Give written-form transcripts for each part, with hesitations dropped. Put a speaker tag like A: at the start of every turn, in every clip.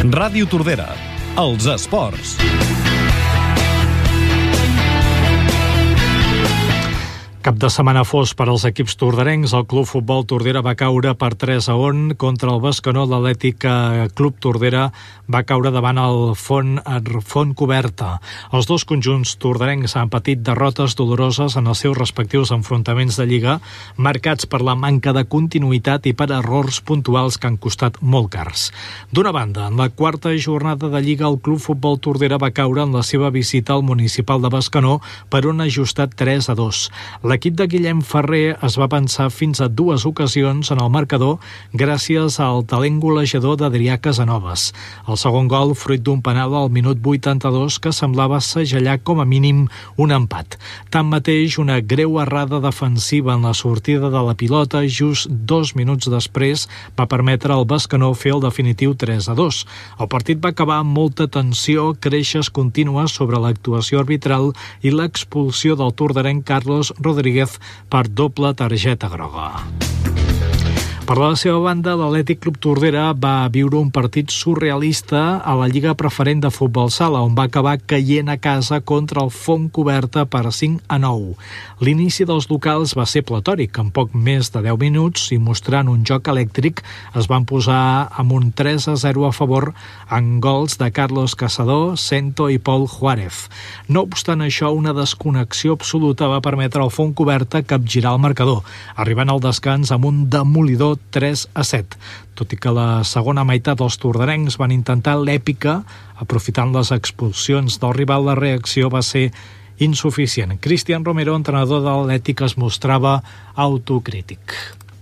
A: Ràdio Tordera, els esports.
B: Cap de setmana fos per als equips torderencs. El Club Futbol Tordera va caure per 3-1 contra el Bescanó. L'Atlètic Club Tordera va caure davant el Font Coberta. Els dos conjunts torderencs han patit derrotes doloroses en els seus respectius enfrontaments de Lliga, marcats per la manca de continuïtat i per errors puntuals que han costat molt cars. D'una banda, en la quarta jornada de Lliga, el Club Futbol Tordera va caure en la seva visita al Municipal de Bescanó per un ajustat 3-2. L'equip de Guillem Ferrer es va avançar fins a 2 ocasions en el marcador gràcies al talent golejador d'Adrià Casanovas. El segon gol, fruit d'un penal al minut 82 que semblava segellar com a mínim un empat. Tanmateix, una greu errada defensiva en la sortida de la pilota just 2 minuts després va permetre al Bescanó fer el definitiu 3-2. El partit va acabar amb molta tensió, queixes contínues sobre l'actuació arbitral i l'expulsió del torderenc Carlos Rodríguez per doble targeta groga. Per la seva banda, l'Atlètic Club Tordera va viure un partit surrealista a la Lliga Preferent de Futbol Sala, on va acabar caient a casa contra el Font Coberta per 5-9. L'inici dels locals va ser platòric, en poc més de 10 minuts i mostrant un joc elèctric es van posar amb un 3-0 a favor en gols de Carlos Casador, Sento i Pol Juárez. No obstant això, una desconnexió absoluta va permetre al Font Coberta capgirar el marcador, arribant al descans amb un demolidor 3-7. Tot i que la segona meitat dels torderencs van intentar l'èpica, aprofitant les expulsions del rival, la reacció va ser insuficient. Cristian Romero, entrenador de l'Atlètic, es mostrava autocrític.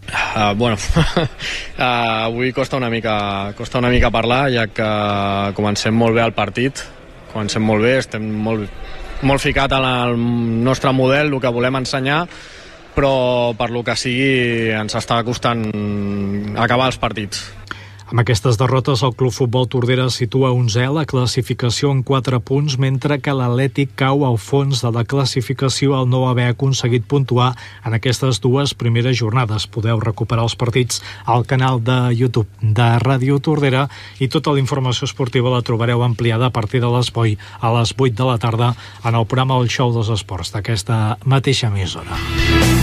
C: Avui costa una mica parlar, ja que comencem molt bé el partit, comencem molt bé, estem molt ficat en el nostre model, el que volem ensenyar, però per lo que sigui ens està costant acabar els partits.
B: Amb aquestes derrotes, el Club Futbol Tordera situa 11è a la classificació en 4 punts, mentre que l'Atlètic cau al fons de la classificació al no haver aconseguit puntuar en aquestes 2 primeres jornades. Podeu recuperar els partits al canal de YouTube de Ràdio Tordera i tota la informació esportiva la trobareu ampliada a partir de les 8 de la tarda en el programa El Show dels Esports d'aquesta mateixa emissora.